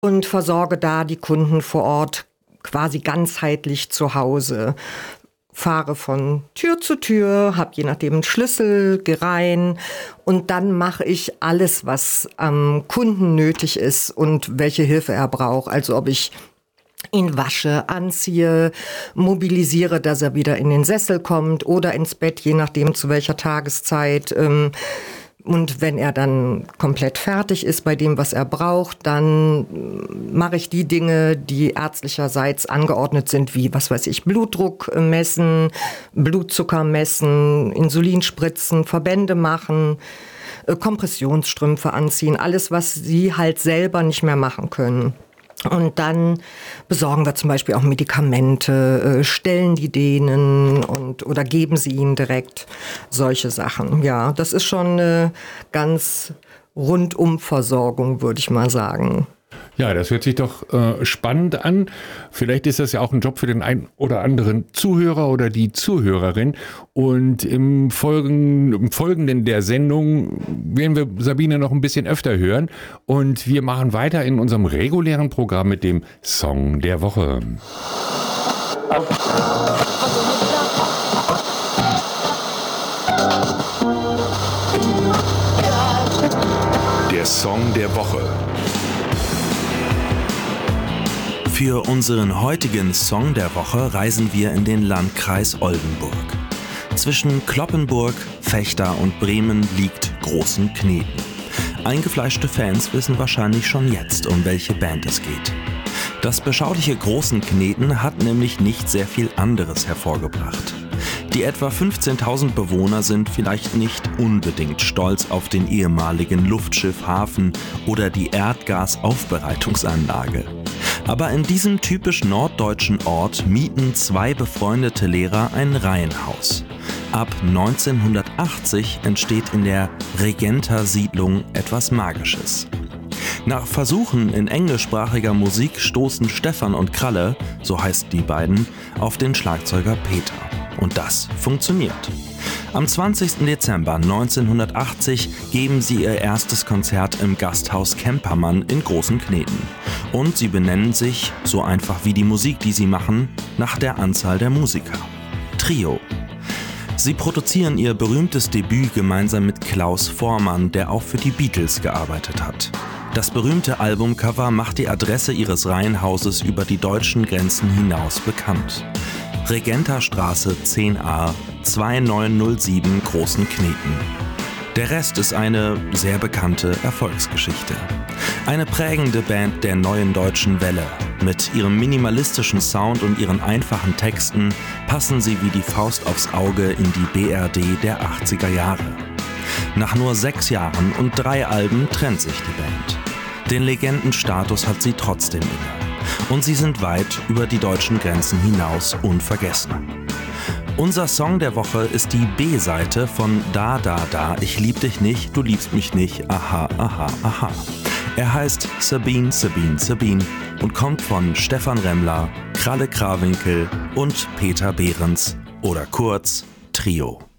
und versorge da die Kunden vor Ort quasi ganzheitlich zu Hause. Fahre von Tür zu Tür, habe je nachdem einen Schlüssel, gehe rein und dann mache ich alles, was am Kunden nötig ist und welche Hilfe er braucht. Also ob ich ihn wasche, anziehe, mobilisiere, dass er wieder in den Sessel kommt oder ins Bett, je nachdem zu welcher Tageszeit. Und wenn er dann komplett fertig ist bei dem, was er braucht, dann mache ich die Dinge, die ärztlicherseits angeordnet sind, wie, was weiß ich, Blutdruck messen, Blutzucker messen, Insulinspritzen, Verbände machen, Kompressionsstrümpfe anziehen, alles, was sie halt selber nicht mehr machen können. Und dann besorgen wir zum Beispiel auch Medikamente, stellen die denen oder geben sie ihnen direkt, solche Sachen. Ja, das ist schon eine ganz Rundumversorgung, würde ich mal sagen. Ja, das hört sich doch spannend an. Vielleicht ist das ja auch ein Job für den einen oder anderen Zuhörer oder die Zuhörerin. Und im Folgenden der Sendung werden wir Sabine noch ein bisschen öfter hören. Und wir machen weiter in unserem regulären Programm mit dem Song der Woche. Der Song der Woche. Für unseren heutigen Song der Woche reisen wir in den Landkreis Oldenburg. Zwischen Cloppenburg, Vechta und Bremen liegt Großenkneten. Eingefleischte Fans wissen wahrscheinlich schon jetzt, um welche Band es geht. Das beschauliche Großenkneten hat nämlich nicht sehr viel anderes hervorgebracht. Die etwa 15.000 Bewohner sind vielleicht nicht unbedingt stolz auf den ehemaligen Luftschiffhafen oder die Erdgasaufbereitungsanlage. Aber in diesem typisch norddeutschen Ort mieten zwei befreundete Lehrer ein Reihenhaus. Ab 1980 entsteht in der Regenta-Siedlung etwas Magisches. Nach Versuchen in englischsprachiger Musik stoßen Stefan und Kralle, so heißt die beiden, auf den Schlagzeuger Peter. Und das funktioniert. Am 20. Dezember 1980 geben sie ihr erstes Konzert im Gasthaus Kempermann in Großenkneten. Und sie benennen sich, so einfach wie die Musik, die sie machen, nach der Anzahl der Musiker. Trio. Sie produzieren ihr berühmtes Debüt gemeinsam mit Klaus Voormann, der auch für die Beatles gearbeitet hat. Das berühmte Albumcover macht die Adresse ihres Reihenhauses über die deutschen Grenzen hinaus bekannt. Regentastraße 10a 2907 Großenkneten. Der Rest ist eine sehr bekannte Erfolgsgeschichte. Eine prägende Band der neuen deutschen Welle. Mit ihrem minimalistischen Sound und ihren einfachen Texten passen sie wie die Faust aufs Auge in die BRD der 80er Jahre. Nach nur 6 Jahren und 3 Alben trennt sich die Band. Den Legendenstatus hat sie trotzdem inne. Und sie sind weit über die deutschen Grenzen hinaus unvergessen. Unser Song der Woche ist die B-Seite von Da, Da, Da, ich lieb dich nicht, du liebst mich nicht, aha, aha, aha. Er heißt Sabine, Sabine, Sabine und kommt von Stefan Remmler, Kralle Krawinkel und Peter Behrens oder kurz Trio.